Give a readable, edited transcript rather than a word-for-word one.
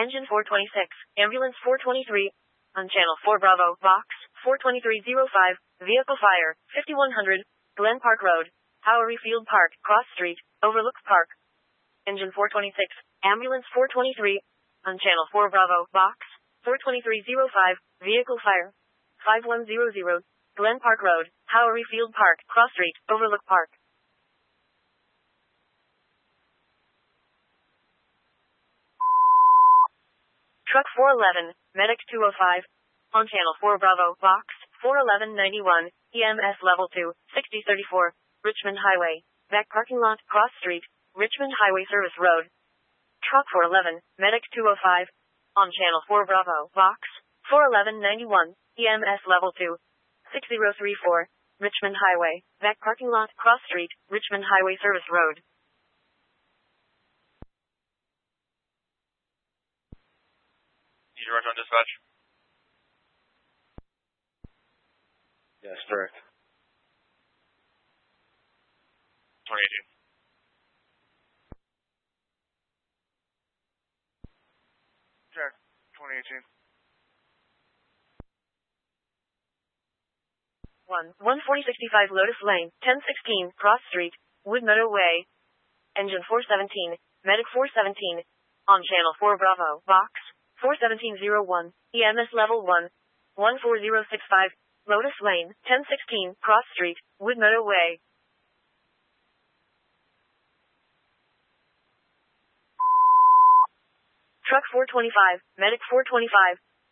Engine 426, Ambulance 423, on Channel 4 Bravo, Box 42305, Vehicle Fire, 5100, Glen Park Road, Howery Field Park, Cross Street, Overlook Park. Engine 426, Ambulance 423, on Channel 4 Bravo, Box 42305, Vehicle Fire, 5100, Glen Park Road, Howery Field Park, Cross Street, Overlook Park. Truck 411, Medic 205, on Channel 4 Bravo, Box 41191, EMS Level 2, 6034, Richmond Highway, back parking lot, Cross Street, Richmond Highway Service Road. Truck 411, Medic 205, on Channel 4 Bravo, Box 41191, EMS Level 2, 6034, Richmond Highway, back parking lot, Cross Street, Richmond Highway Service Road. Need direct on dispatch? Yes, direct. 2018. Direct, 2018. 14065 Lotus Lane, 1016, Cross Street, Wood Meadow Way. Engine 417, Medic 417, on Channel 4 Bravo, Box 41701, EMS Level 1, 14065, Lotus Lane, 1016, Cross Street, Wood Meadow Way. Truck 425, Medic 425,